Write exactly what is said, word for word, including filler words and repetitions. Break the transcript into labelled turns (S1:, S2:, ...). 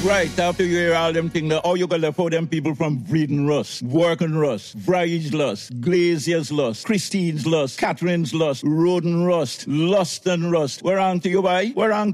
S1: Right, after you hear all them things, how you gonna for them people from Breeding Rust, Working Rust, Bryage Lust, Glazier's Lust, Christine's Lust, Catherine's Lust, Roden Rust, Lust and Rust. We're on to you, boy. We're on